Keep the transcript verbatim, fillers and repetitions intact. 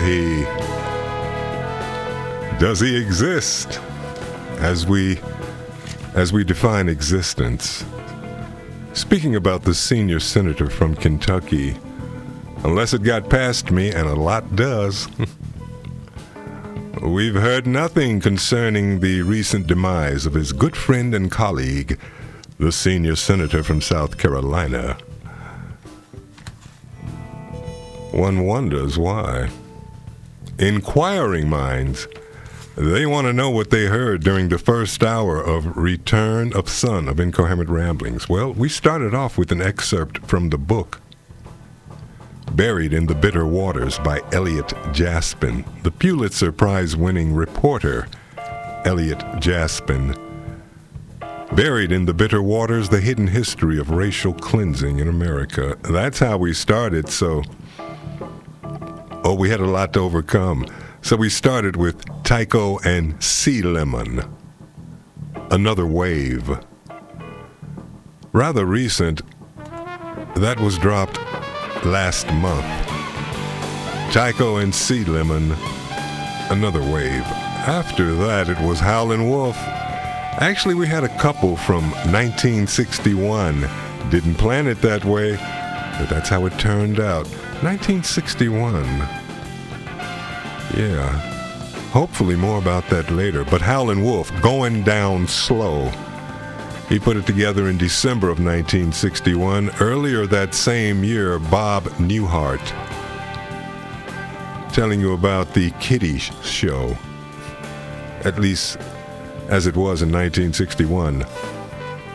he? Does he exist? As we as we define existence. Speaking about the senior senator from Kentucky, unless it got past me, and a lot does, we've heard nothing concerning the recent demise of his good friend and colleague, the senior senator from South Carolina. One wonders why. Inquiring minds, they want to know what they heard during the first hour of Return of Son of Incoherent Ramblings. Well, we started off with an excerpt from the book Buried in the Bitter Waters by Elliot Jaspin, the Pulitzer Prize-winning reporter Elliot Jaspin. Buried in the Bitter Waters, the hidden history of racial cleansing in America. That's how we started, so... Oh, we had a lot to overcome. So we started with Tycho and Sea Lemon, Another Wave. Rather recent, that was dropped last month. Tycho and Sea Lemon, Another Wave. After that, it was Howlin' Wolf. Actually, we had a couple from nineteen sixty-one. Didn't plan it that way, but that's how it turned out. nineteen sixty-one. Yeah. Hopefully more about that later. But Howlin' Wolf, Going Down Slow. He put it together in December of nineteen sixty-one. Earlier that same year, Bob Newhart, telling you about the Kitty Show, at least as it was in nineteen sixty-one.